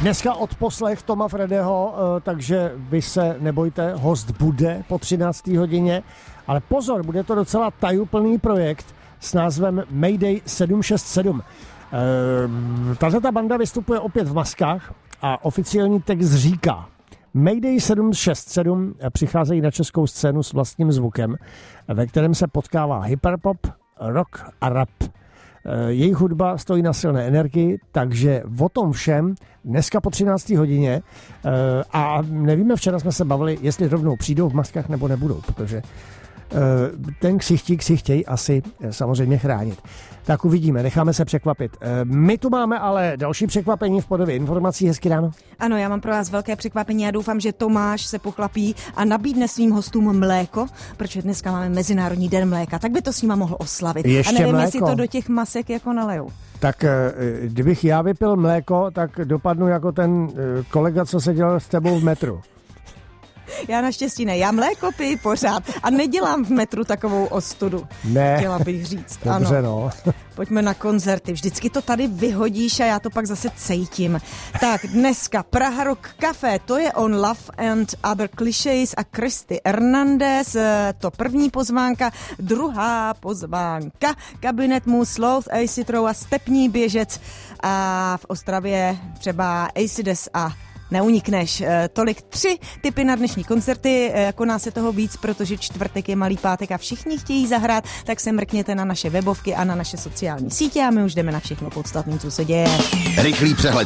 Dneska odposlech Toma Fredeho, takže vy se nebojte, host bude po 13. hodině, ale pozor, bude to docela tajuplný projekt s názvem Mayday 767. Tato banda vystupuje opět v maskách a oficiální text říká: Mayday 767 přicházejí na českou scénu s vlastním zvukem, ve kterém se potkává hyperpop, rock a rap. Jejich hudba stojí na silné energii, takže o tom všem dneska po 13. hodině a nevíme, včera jsme se bavili, jestli rovnou přijdou v maskách nebo nebudou, protože ten ksichtík si chtějí asi samozřejmě chránit. Tak uvidíme, necháme se překvapit. My tu máme ale další překvapení v podobě informací. Hezky ráno. Ano, já mám pro vás velké překvapení. Já doufám, že Tomáš se pochlapí a nabídne svým hostům mléko, protože dneska máme Mezinárodní den mléka, tak by to s nima mohl oslavit. Ještě a nevím, mléko? jestli to do těch masek jako nalejou. Tak kdybych já vypil mléko, tak dopadnu jako ten kolega, co seděl s tebou v metru. Já naštěstí ne, já mléko piju pořád a nedělám v metru takovou ostudu. Ne. Chtěla bych říct. Dobře, ano. no. Pojďme na koncerty. Vždycky to tady vyhodíš a já to pak zase cítím. Tak dneska Praha Rock Café, to je On Love and Other Clichés a Christy Hernandez. To první pozvánka. Druhá pozvánka Kabinet Mu, Sloth, Acid Row a Stepní běžec. A v Ostravě třeba Acides a neunikneš. Tolik 3 tipy na dnešní koncerty. Koná se toho víc, protože čtvrtek je malý pátek a všichni chtějí zahrát, tak se mrkněte na naše webovky a na naše sociální sítě a my už jdeme na všechno podstatné, co se děje. Rychlý přehled